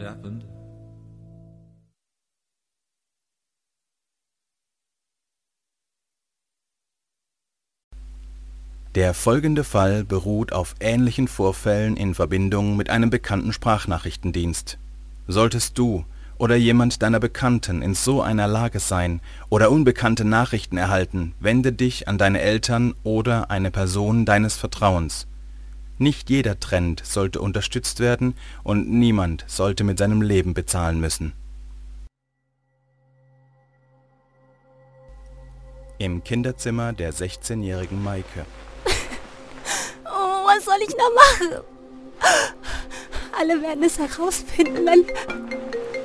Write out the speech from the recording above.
happened? Der folgende Fall beruht auf ähnlichen Vorfällen in Verbindung mit einem bekannten Sprachnachrichtendienst. Solltest du oder jemand deiner Bekannten in so einer Lage sein oder unbekannte Nachrichten erhalten, wende dich an deine Eltern oder eine Person deines Vertrauens. Nicht jeder Trend sollte unterstützt werden und niemand sollte mit seinem Leben bezahlen müssen. Im Kinderzimmer der 16-jährigen Maike. Oh, was soll ich noch machen? Alle werden es herausfinden, wenn